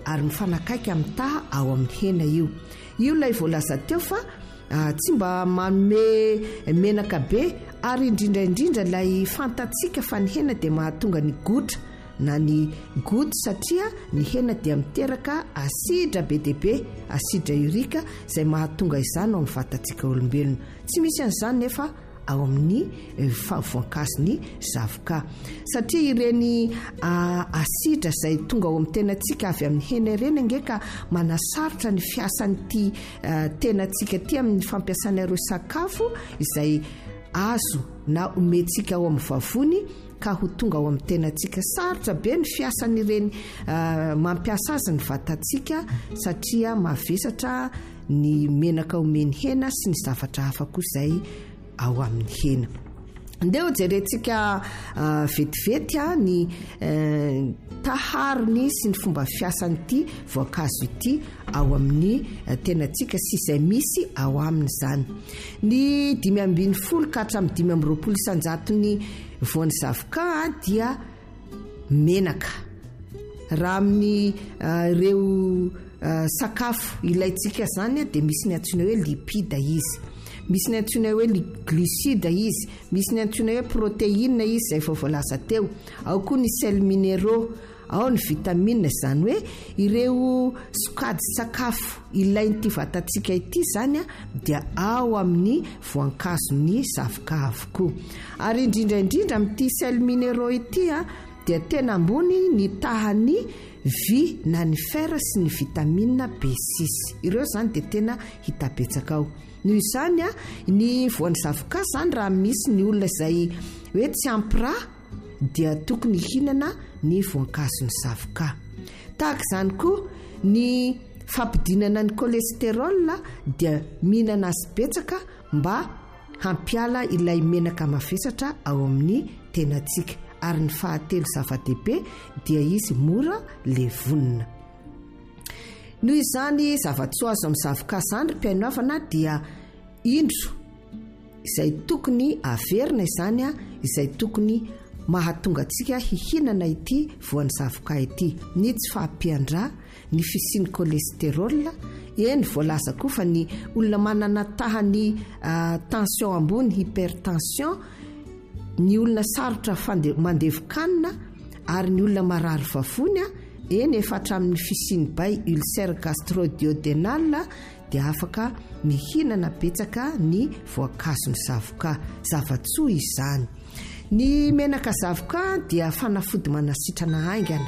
ary mifanakaiky amin'ny taha ao amin'ny hena io ilay voalaza teo fa tsy mba manome menaka be ary indrindraindrindra ilay fantatsika fa ny hena dia mahatonga ny gotra na ny gout satria ny hena dia miteraka asidra be dia be asidra urika izay mahatonga izany ao amin'ny vatantsika olombelona tsy misy an'izany nefa ao amin'ny voankazony zavoka satria ireny asidra izay tonga ao amin'ny tenantsika avy amin'ny hena ireny angeka manasarotra ny fiasan'ity tenantsika ty amin'ny fampiasana ireo sakafo izay azo na omentsika ao amin'ny vavony ka ho tonga ao amin'ny tenantsika sarotra be ny fiasan'ireny mampiasa azy ny vatantsika satria mavesatra ny menaka omeny hena sy ny zavatra hafa koa izay ao amin'ny hena ndeo jerentsika vetivety ny tahariny sy ny fomba fiasan'ity voankazo ity ao amin'ny tenantsika sy izay misy ao aminy zany ny 520 ka hatramin'ny 520 isanjaton'ny voan'ny zavoka dia menaka raha amin'ny ireo sakafo ilaitsika zany dia misy ny antsoina hoe lipida izy misy ny antsoina hoe glucide izy misy ny antsoina hoe protéine izy izay voalaza teo ao koa ny sel minéraux ao ny vitamine zany hoe ireo sokady sakafo ilain'ity vatantsika ity zany dia ao amin'ny voankazony zavoka avokoa ary indrindraindrindra amin'ity sel minéraux ity dia tena ambony ny tahany vy na ny fer sy ny vitamine B6 ireo zany dia tena hita betsaka ao noho izany ny voan'ny zavoka zany raha misy ny olona izay hoe tsy ampy rà dia tokony hinana ny voankazony zavoka tahaka izany koa ny fampidinana ny cholesterol dia mihinana azy betsaka mba hampiala ilay menaka mavesatra ao amin'ny tenantsika ary ny fahatelo zava-dehibe dia izy mora levonina noho izany zavatsoazo amin'ny zavoka zany mpianovana dia indro izay tokony averina izany izay tokony mahatonga antsika hihinana ity voan'ny zavoka ity ny tsy fahampiandra ny fisian'ny cholesterol eny voalaza koa fa ny olona manana tahany tension ambony hypertension ny olona sarotra mandevokanina ary ny olona marary vavony eny efa hatramin'ny fisiany bay ulcère gastro-duodénal dia afaka mihinana betsaka ny voankazony zavoka zavatsoa izany ny menaka zavoka dia fanafody manasitrana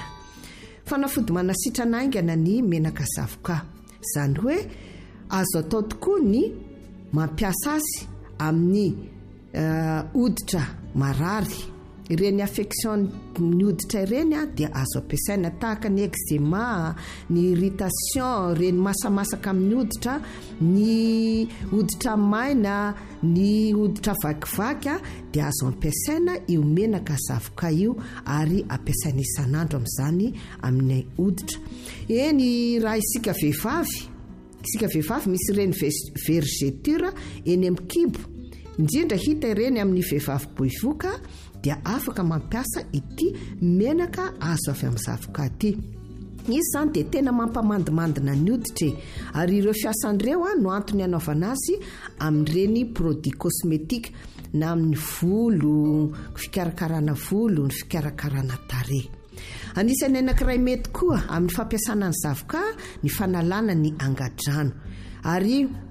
haingana ny menaka zavoka zany hoe azo atao tokoa ny mampiasa azy amin'ny hoditra marary ireny affection ny hoditra ireny dia azo ampiasaina tahaka ny eczema ny irritation ireny masamasaka amin'ny hoditra ny hoditra maina ny hoditra vakivaky dia azo ampiasaina io menaka zavoka io ary ampiasaina isan'andro amin'izany amin'ny hoditra eny raha isika vehivavy misy ireny vergeture eny amin'ny kibo indrindra hita ireny amin'ny vehivavy boivoka dia afaka mampiasa ity menaka azo avy amin'ny zavoka ity izy zany dia tena mampamandimandina ny hoditra ary ireo fiasan'ireo no antony anaovana azy amin'ireny produit cosmétique na amin'ny volo fikarakarana volo ny fikarakarana tarehy anisany anankiray mety koa amin'ny fampiasana ny zavoka ny fanalana ny angadrano ary